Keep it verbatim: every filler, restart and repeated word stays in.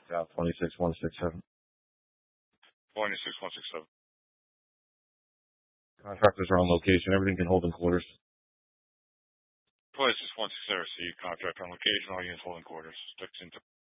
South twenty-six one six seven. twenty-six one six seven. Contractors are on location. Everything can hold in quarters. twenty-six one six seven. C. Contractor on location. All units holding quarters. Sticks into